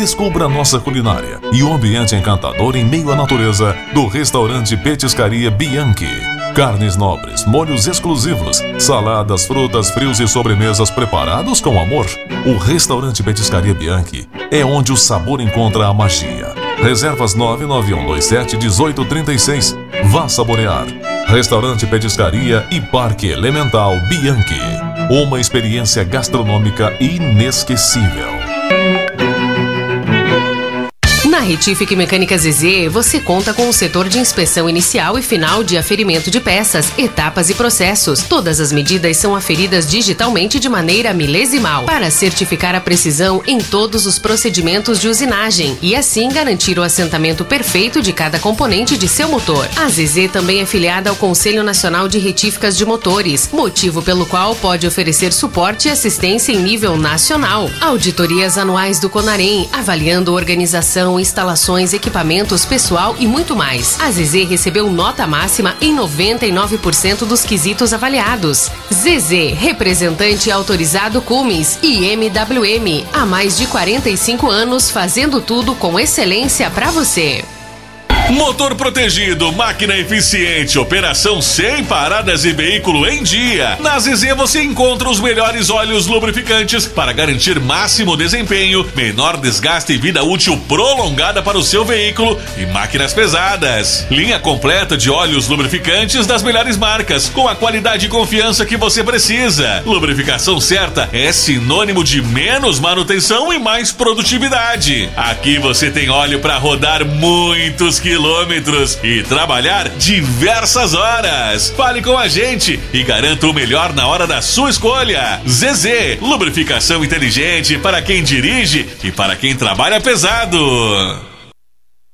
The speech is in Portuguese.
Descubra a nossa culinária e o ambiente encantador em meio à natureza do restaurante Petiscaria Bianchi. Carnes nobres, molhos exclusivos, saladas, frutas, frios e sobremesas preparados com amor. O restaurante Petiscaria Bianchi é onde o sabor encontra a magia. Reservas 99127-1836. Vá saborear. Restaurante Petiscaria e Parque Elemental Bianchi. Uma experiência gastronômica inesquecível. Na Retific Mecânica ZZ, você conta com o setor de inspeção inicial e final de aferimento de peças, etapas e processos. Todas as medidas são aferidas digitalmente de maneira milesimal, para certificar a precisão em todos os procedimentos de usinagem e assim garantir o assentamento perfeito de cada componente de seu motor. A ZZ também é filiada ao Conselho Nacional de Retíficas de Motores, motivo pelo qual pode oferecer suporte e assistência em nível nacional. Auditorias anuais do Conarem, avaliando organização, instalações, equipamentos, pessoal e muito mais. A ZZ recebeu nota máxima em 99% dos quesitos avaliados. ZZ, representante autorizado Cummins e MWM, há mais de 45 anos fazendo tudo com excelência para você. Motor protegido, máquina eficiente, operação sem paradas e veículo em dia. Na ZZ você encontra os melhores óleos lubrificantes para garantir máximo desempenho, menor desgaste e vida útil prolongada para o seu veículo e máquinas pesadas. Linha completa de óleos lubrificantes das melhores marcas, com a qualidade e confiança que você precisa. Lubrificação certa é sinônimo de menos manutenção e mais produtividade. Aqui você tem óleo para rodar muitos quilômetros e trabalhar diversas horas. Fale com a gente e garanta o melhor na hora da sua escolha. ZZ, lubrificação inteligente para quem dirige e para quem trabalha pesado.